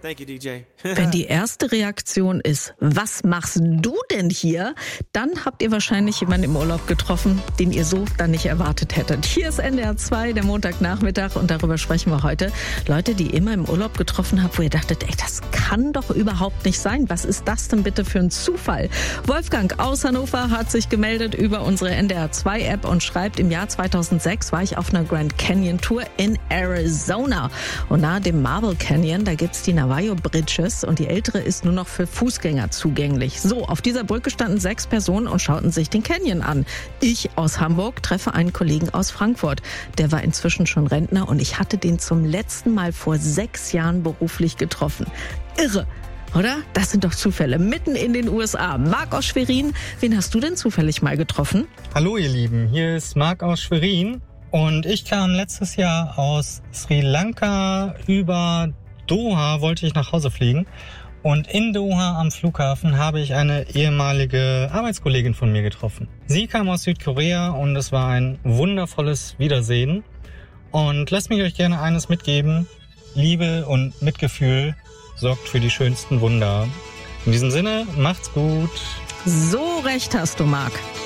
Thank you, DJ. Wenn die erste Reaktion ist, was machst du denn hier? Dann habt ihr wahrscheinlich jemanden im Urlaub getroffen, den ihr so dann nicht erwartet hättet. Hier ist NDR 2, der Montagnachmittag, und darüber sprechen wir heute. Leute, die ihr immer im Urlaub getroffen habt, wo ihr dachtet, ey, das kann doch überhaupt nicht sein. Was ist das denn bitte für ein Zufall? Wolfgang aus Hannover hat sich gemeldet über unsere NDR 2 App und schreibt, im Jahr 2006 war ich auf einer Grand Canyon Tour in Arizona. Und nahe dem Marble Canyon, da gibt's die Navajo Bridges und die ältere ist nur noch für Fußgänger zugänglich. So, auf dieser Brücke standen 6 Personen und schauten sich den Canyon an. Ich aus Hamburg treffe einen Kollegen aus Frankfurt. Der war inzwischen schon Rentner und ich hatte den zum letzten Mal vor 6 Jahren beruflich getroffen. Irre! Oder? Das sind doch Zufälle. Mitten in den USA. Marc aus Schwerin, wen hast du denn zufällig mal getroffen? Hallo ihr Lieben, hier ist Marc aus Schwerin und ich kam letztes Jahr aus Sri Lanka über Doha, wollte ich nach Hause fliegen, und in Doha am Flughafen habe ich eine ehemalige Arbeitskollegin von mir getroffen. Sie kam aus Südkorea und es war ein wundervolles Wiedersehen. Und lasst mich euch gerne eines mitgeben: Liebe und Mitgefühl sorgt für die schönsten Wunder. In diesem Sinne, macht's gut. So recht hast du, Marc.